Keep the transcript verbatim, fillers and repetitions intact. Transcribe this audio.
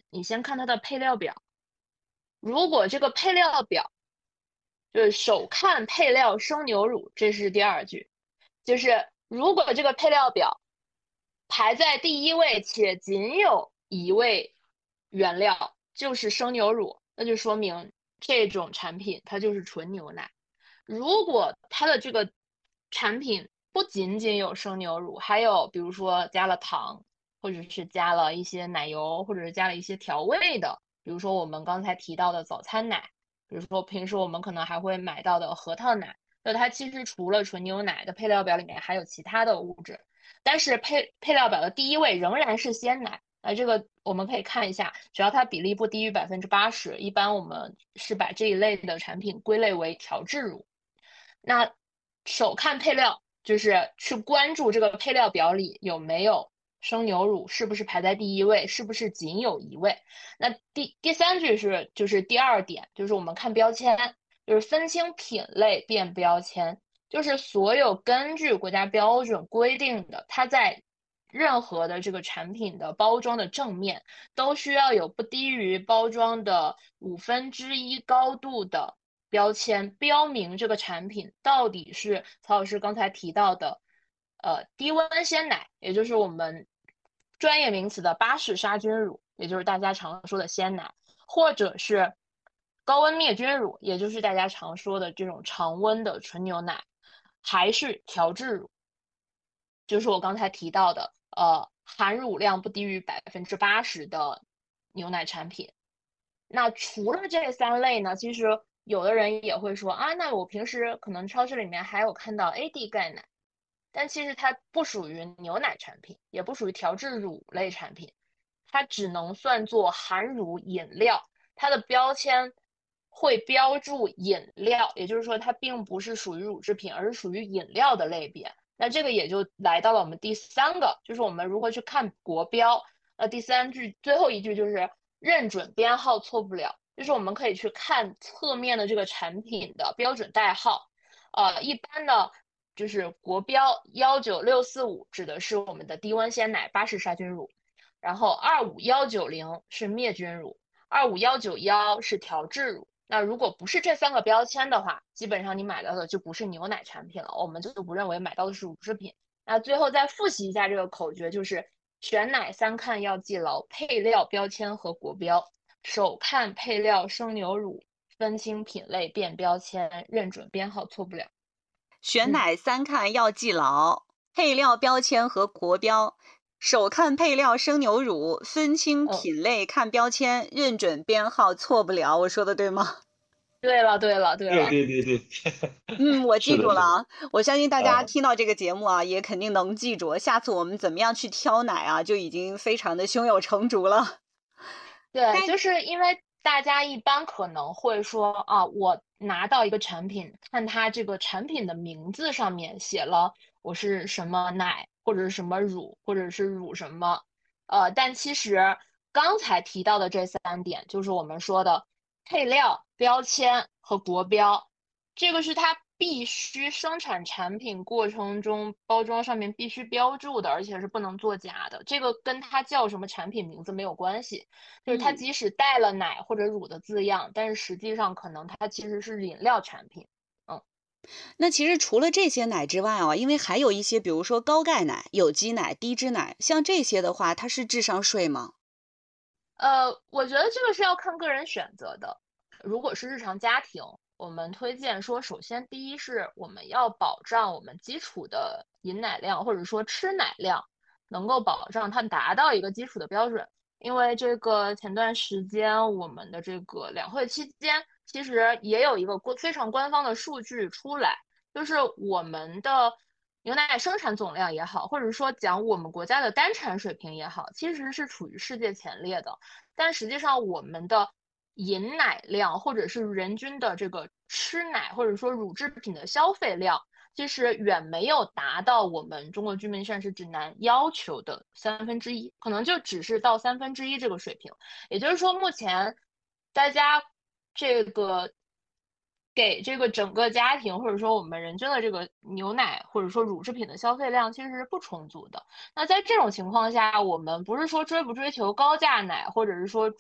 你先看它的配料表。如果这个配料表就是首看配料生牛乳，这是第二句，就是如果这个配料表排在第一位且仅有一位原料就是生牛乳，那就说明这种产品它就是纯牛奶。如果它的这个产品不仅仅有生牛乳，还有比如说加了糖，或者是加了一些奶油，或者是加了一些调味的，比如说我们刚才提到的早餐奶，比如说平时我们可能还会买到的核桃奶，那它其实除了纯牛奶的配料表里面还有其他的物质，但是配配料表的第一位仍然是鲜奶。那这个我们可以看一下，只要它比例不低于百分之八十，一般我们是把这一类的产品归类为调制乳。那首看配料就是去关注这个配料表里有没有生牛乳，是不是排在第一位，是不是仅有一位。那第第三句是就是第二点，就是我们看标签，就是分清品类辨标签，就是所有根据国家标准规定的，它在任何的这个产品的包装的正面都需要有不低于包装的五分之一高度的标签，标明这个产品到底是曹老师刚才提到的，呃，低温鲜奶，也就是我们专业名词的巴氏杀菌乳，也就是大家常说的鲜奶，或者是高温灭菌乳，也就是大家常说的这种常温的纯牛奶，还是调制乳，就是我刚才提到的，呃，含乳量不低于百分之八十的牛奶产品。那除了这三类呢，其实有的人也会说啊，那我平时可能超市里面还有看到 A D 钙奶，但其实它不属于牛奶产品，也不属于调制乳类产品，它只能算作含乳饮料，它的标签会标注饮料，也就是说它并不是属于乳制品，而是属于饮料的类别。那这个也就来到了我们第三个，就是我们如何去看国标。呃，第三句最后一句就是认准编号错不了，就是我们可以去看侧面的这个产品的标准代号。呃，一般呢，就是国标幺九六四五指的是我们的低温鲜奶巴氏杀菌乳，然后二五幺九零是灭菌乳，二五幺九幺是调制乳。那如果不是这三个标签的话，基本上你买到的就不是牛奶产品了，我们就不认为买到的是乳制品。那最后再复习一下这个口诀，就是选奶三看要记牢，配料标签和国标，首看配料生牛乳，分清品类辨标签，认准编号错不了。 选嗯， 奶三看要记牢，配料标签和国标。首看配料生牛乳，分清嗯， 品类看标签，认准编号错不了。我说的对吗？ 对了，对了，对对了。 对对对， 嗯，我记是的，是的， 住了啊。我相信大家啊， 听到这个节目啊，也肯定能记住。下次我们怎么样去挑奶啊，就已经非常的胸有成竹了。 对， 该就是因为大家一般可能会说啊，我拿到一个产品，看它这个产品的名字上面写了我是什么奶，或者是什么乳，或者是乳什么，呃，但其实刚才提到的这三点，就是我们说的配料、标签和国标，这个是它必须生产产品过程中包装上面必须标注的，而且是不能作假的。这个跟它叫什么产品名字没有关系。就是它嗯， 即使带了奶或者乳的字样，但是实际上可能它其实是饮料产品。嗯， 那其实除了这些奶之外啊，因为还有一些，比如说高钙奶、有机奶、低脂奶，像这些的话，它是智商税吗？ 呃，我觉得这个是要看个人选择的。如果是日常家庭，我们推荐说，首先第一是我们要保障我们基础的饮奶量或者说吃奶量能够保障它达到一个基础的标准。因为这个前段时间我们的这个两会期间，其实也有一个官非常官方的数据出来，就是我们的牛奶生产总量也好，或者说讲我们国家的单产水平也好，其实是处于世界前列的。但实际上，我们的饮奶量或者是人均的这个吃奶或者说乳制品的消费量，其实远没有达到我们中国居民膳食指南要求的三分之一，可能就只是到三分之一这个水平。也就是说，目前大家这个给这个整个家庭或者说我们人均的这个牛奶或者说乳制品的消费量其实是不充足的。那在这种情况下，我们不是说追不追求高价奶，或者是说